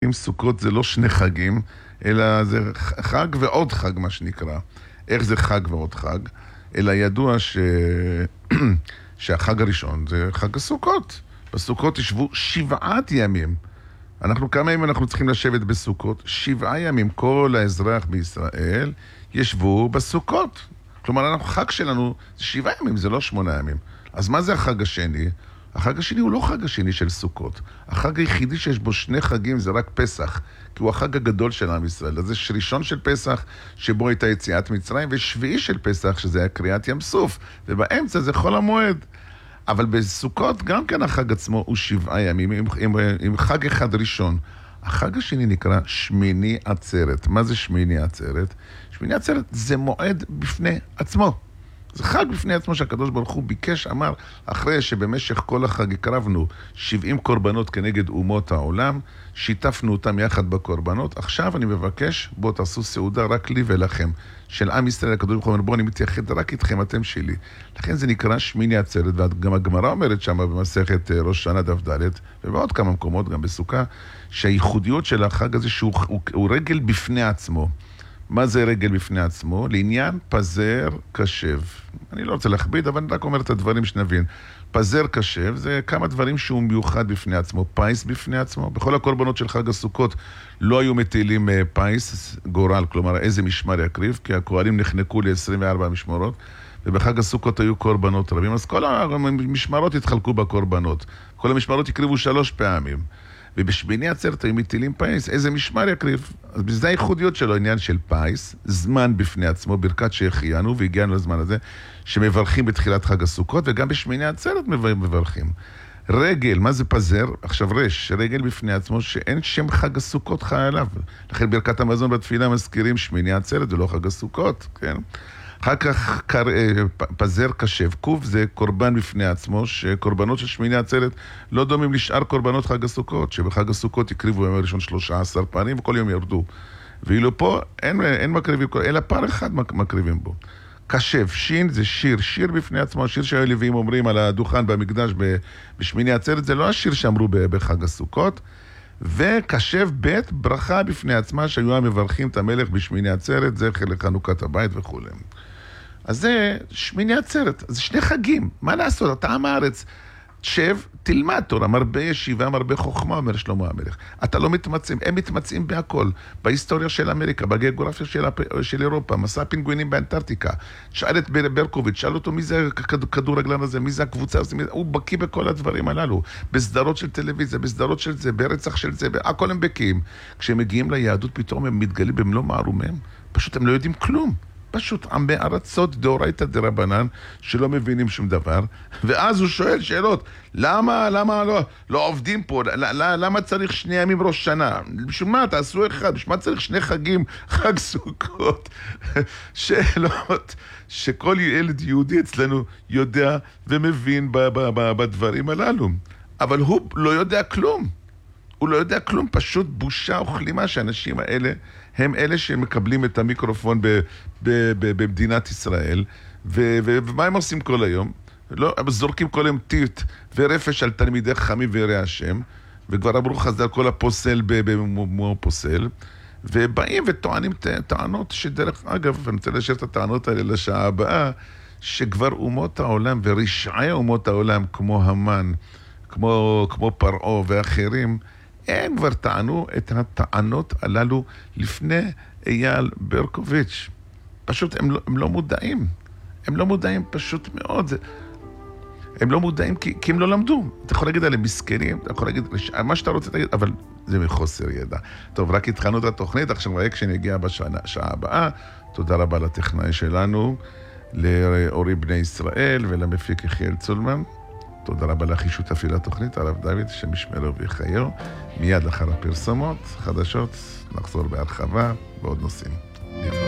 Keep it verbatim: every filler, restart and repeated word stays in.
אם סוכות זה לא שני חגים, אלא זה חג ועוד חג, מה שנקרא. איך זה חג ועוד חג? אלא ידוע ש... שהחג הראשון זה חג הסוכות. בסוכות ישבו שבעת ימים. אנחנו כמה ימים אנחנו צריכים לשבת בסוכות? שבעה ימים. כל האזרח בישראל ישבו בסוכות. כלומר, אנחנו, חג שלנו זה שבעה ימים, זה לא שמונה ימים. אז מה זה החג השני? החג השני הוא לא חג השני של סוכות. החג היחידי שיש בו שני חגים זה רק פסח, כי הוא החג הגדול של עם ישראל. אז זה ראשון של פסח, שבו הייתה יציאת מצרים, ושביעי של פסח, שזה היה קריאת ים סוף, ובאמצע זה חול המועד. אבל בסוכות גם כן החג עצמו הוא שבעה ימים, עם, עם, עם חג אחד ראשון. החג השני נקרא שמיני עצרת. מה זה שמיני עצרת? שמיני עצרת זה מועד בפני עצמו. זה חג בפני עצמו שהקדוש ברוך הוא ביקש, אמר, אחרי שבמשך כל החג הקרבנו שבעים קורבנות כנגד אומות העולם, שיתפנו אותם יחד בקורבנות, עכשיו אני מבקש, בואו תעשו סעודה רק לי ולכם. של עם ישראל, הקדוש ברוך הוא אומר, בואו אני מתייחד רק איתכם, אתם שלי. לכן זה נקרא שמיני עצרת, וגם הגמרא אומרת שם במסכת ראש שנה דף ד' ובעוד כמה מקומות, גם בסוכה, שהייחודיות של החג הזה שהוא הוא, הוא רגל בפני עצמו. מה זה רגל בפני עצמו? לעניין פזר קשב. אני לא רוצה להכביד, אבל אני רק אומר את הדברים שנבין. פזר קשב זה כמה דברים שהוא מיוחד בפני עצמו. פייס בפני עצמו. בכל הקורבנות של חג הסוכות לא היו מטילים פייס, גורל, כלומר איזה משמר יקריב, כי הכהנים נחנקו ל-עשרים וארבע משמרות, ובחג הסוכות היו קורבנות רבים, אז כל המשמרות התחלקו בקורבנות. כל המשמרות יקריבו שלוש פעמים. ובשמיני עצרת היו מטילים פייס, איזה משמר יקריב. אז בזה הייחודיות שלו, עניין של פייס, זמן בפני עצמו, ברכת שהחיינו, והגיענו לזמן הזה, שמברכים בתחילת חג הסוכות, וגם בשמיני עצרת מברכים. רגל, מה זה פזר? עכשיו רש, רגל בפני עצמו, שאין שם חג הסוכות חי עליו. לכן ברכת המזון בתפילה מזכירים שמיני עצרת, ולא חג הסוכות, כן? אחר כך קר, פזר קשב. קוף זה קורבן בפני עצמו, שקורבנות של שמיני עצרת לא דומים לשאר קורבנות חג הסוכות, שבחג הסוכות יקריבו יום הראשון שלושה עשר פעמים וכל יום ירדו. ואילו פה אין, אין מקריבים, אלא פר אחד מקריבים בו. קשב, שין זה שיר, שיר בפני עצמו, השיר שהלוויים אומרים על הדוכן במקדש בשמיני עצרת, זה לא השיר שאמרו בחג הסוכות. וקשב בית ברכה בפני עצמה שהיו המברכים את המלך בשמיני עצרת, זכר לחנוכת הבית וכו'. אז זה שמיני עצרת, זה שני חגים, מה לעשות? אתה עם הארץ, שב, תלמד תורה, מרבה ישיבה, מרבה חוכמה, אומר שלמה המלך. אתה לא מתמצאים, הם מתמצאים בהכל, בהיסטוריה של אמריקה, בגיאוגרפיה של, של אירופה, מסע פינגווינים באנטארקטיקה. שאל את ברקוביץ', שאל אותו מי זה הכדורגלן הזה, מי זה הקבוצה הזה, הוא בקיא בכל הדברים הללו, בסדרות של טלוויזיה, בסדרות של זה, ברצח של זה, הכל הם בקיאים. כשהם מגיעים ליהדות פתאום הם מתגלים במלוא מערומיהם, פשוט הם לא יודעים כלום. פשוט עמי ארצות דאורייתא דרבנן שלא מבינים שום דבר, ואז הוא שואל שאלות, למה, למה לא, לא עובדים פה, למה צריך שני ימים ראש שנה? בשביל מה? תעשו אחד, בשביל מה צריך שני חגים, חג סוכות? שאלות שכל ילד יהודי אצלנו יודע ומבין בדברים הללו, אבל הוא לא יודע כלום. הוא לא יודע כלום, פשוט בושה וכלימה שהאנשים האלה הם אלה שמקבלים את המיקרופון ב- ב- ב- במדינת ישראל, ו- ו- ומה הם עושים כל היום? לא, הם זורקים כל היום טיט ורפש על תלמידי חכמים ויראי השם, וכבר אמרו חז"ל כל הפוסל במו פוסל, ובאים וטוענים טענות שדרך אגב, אני רוצה להשאיר את הטענות האלה לשעה הבאה, שכבר אומות העולם ורשעי אומות העולם כמו המן, כמו, כמו פרעה ואחרים, הם כבר טענו את הטענות הללו לפני אייל ברקוביץ'. פשוט הם לא, הם לא מודעים. הם לא מודעים פשוט מאוד. הם לא מודעים כי, כי הם לא למדו. אתה יכול להגיד עליהם מסכנים, אתה יכול להגיד מה שאתה רוצה להגיד, אבל זה מחוסר ידע. טוב, רק התחלנו את התוכנית, עכשיו האקשן יגיע בשעה הבאה. תודה רבה לטכנאי שלנו, לאורי בני ישראל ולמפיק יחיאל צולמן. תודה רבה לכי שותפי לתוכנית, הרב דוד, שמשמרו וחיו. מיד אחר הפרסומות, חדשות, נחזור בהרחבה ועוד נושאים.